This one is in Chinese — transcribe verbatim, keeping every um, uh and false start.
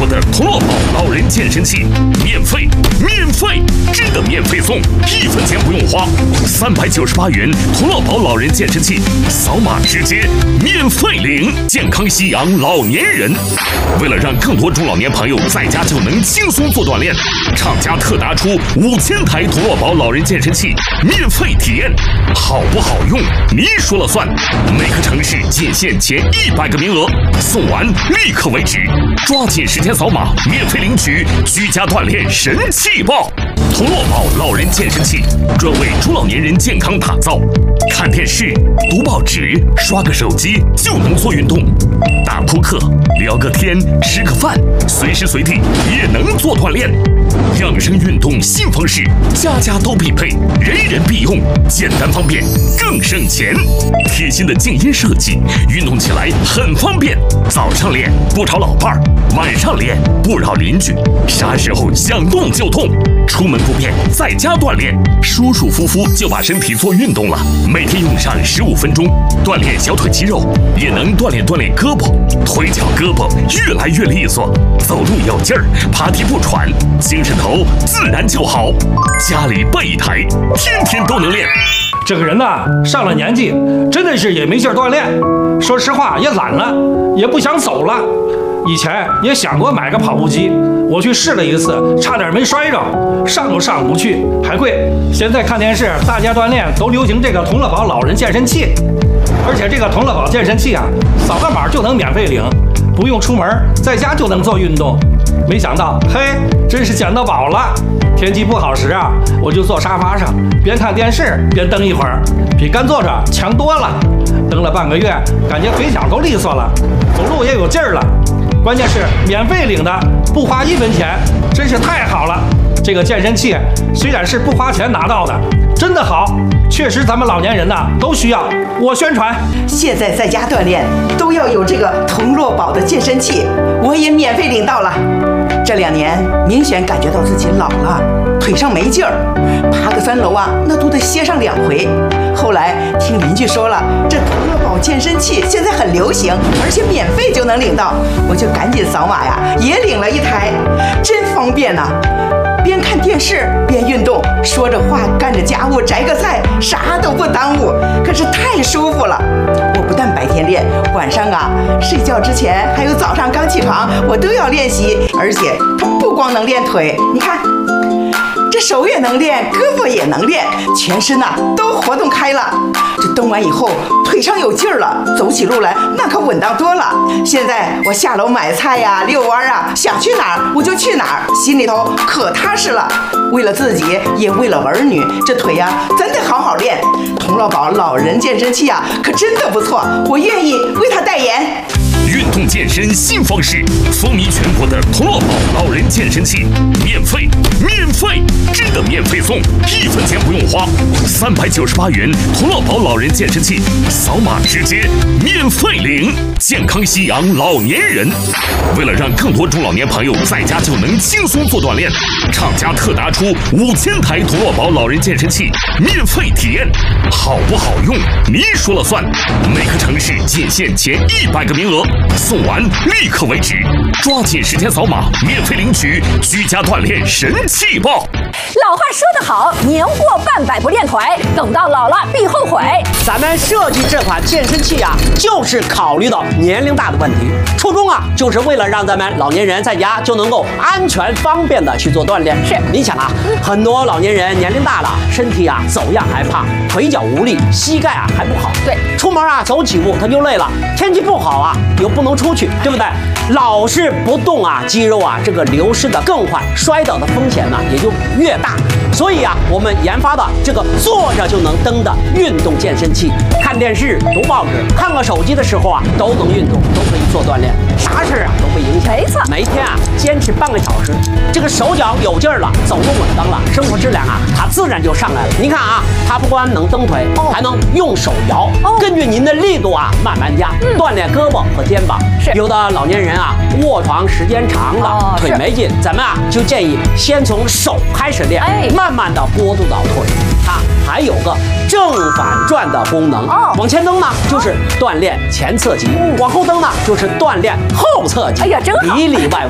国的童乐宝老人健身器，免费，免费，真的免费送，一分钱不用花，三百九十八元童乐宝老人健身器，扫码直接免费领，健康夕阳老年人。为了让更多中老年朋友在家就能轻松做锻炼，厂家特拿出五千台童乐宝老人健身器免费体验，好不好用你说了算。每个城市仅限前一百个名额，送完立刻为止，抓紧时间扫码免费领取居家锻炼神器报。童乐宝老人健身器专为中老年人健康打造，看电视、读报纸、刷个手机就能做运动，打扑克、聊个天、吃个饭，随时随地也能做锻炼。养生运动新方式，家家都必配，人人必用，简单方便，更省钱。贴心的静音设计，运动起来很方便。早上练不吵老伴儿，晚上练不扰邻居，啥时候想动就动。出门不便，在家锻炼，舒舒服服就把身体做运动了。每天用上十五分钟，锻炼小腿肌肉，也能锻炼锻炼胳膊、腿脚胳膊越来越利索，走路有劲儿，爬地不喘，精神头自然就好。家里备一台，天天都能练。 这个人呐，上了年纪，真的是也没劲儿锻炼。说实话，也懒了，也不想走了。以前也想过买个跑步机，我去试了一次，差点没摔着，上都上不去，还贵。现在看电视，大家锻炼都流行这个童乐宝老人健身器，而且这个童乐宝健身器啊，扫个码就能免费领，不用出门，在家就能做运动。没想到，嘿，真是捡到宝了！天气不好时啊，我就坐沙发上，边看电视边蹬一会儿，比干坐着强多了。蹬了半个月，感觉腿脚都利索了，走路也有劲儿了。关键是免费领的，不花一分钱，真是太好了。这个健身器虽然是不花钱拿到的，真的好，确实咱们老年人呐、啊、都需要。我宣传， 现在在家锻炼都要有这个童乐宝的健身器，我也免费领到了。这两年明显感觉到自己老了，腿上没劲儿，爬个三楼啊，那都得歇上两回。后来听邻居说了，这童乐宝健身器现在很流行，而且免费就能领到，我就赶紧扫码呀，也领了一台，真方便呐、啊！边看电视边运动，说着话干着家务，摘个菜，啥都不耽误，可是太舒服了。我不但白天练，晚上啊睡觉之前还有早上刚起床，我都要练习。而且它不光能练腿，你看这手也能练，胳膊也能练，全身呐、啊、都活动开了。这蹬完以后腿上有劲儿了，走起路来那可稳当多了。现在我下楼买菜呀、遛弯啊，想去哪儿我就去哪儿，心里头可踏实了。为了自己，也为了儿女，这腿呀、啊、真得好好练。童乐宝老人健身器啊，可真的不错，我愿意为他代言。 运动健身新方式，风靡全国的童乐宝老人健身器，免费，免费，真的免费送，一分钱不用花，三百九十八元童乐宝老人健身器，扫码直接免费领，健康夕阳老年人。为了让更多中老年朋友在家就能轻松做锻炼，厂家特拿出五千台童乐宝老人健身器免费体验，好不好用你说了算。每个城市仅限前一百个名额，送完立刻为止，抓紧时间扫码免费领取居家锻炼神器报。 老话说得好，年过半百不练腿，等到老了必后悔。 咱们设计这款健身器啊，就是考虑到年龄大的问题，初衷啊，就是为了让咱们老年人在家就能够安全方便的去做锻炼。 是， 你想啊，很多老年人年龄大了，身体啊走样还胖，腿脚无力，膝盖啊还不好。 对， 出门啊走几步他就累了，天气不好啊又不能出去，对不对？老是不动啊，肌肉啊这个流失的更快，摔倒的风险呢也就越大。所以啊，我们研发的这个坐着就能蹬的运动健身器，看电视、读报纸、看个手机的时候啊，都能运动，都可以做锻炼，啥事啊都不影响。 没错， 每天啊坚持半个小时，这个手脚有劲儿了，走路稳当了，生活质量啊它自然就上来了。您看啊，它不光能蹬腿，还能用手摇，根据您的力度啊慢慢加，锻炼胳膊和肩膀。 是， 有的老年人啊卧床时间长了，腿没劲，咱们啊就建议先从手开始练，慢慢的过渡到腿。它还有个正反转的功能，往前蹬呢就是锻炼前侧肌，往后蹬呢就是锻炼后侧肌， 哎呀，真好， 里里外外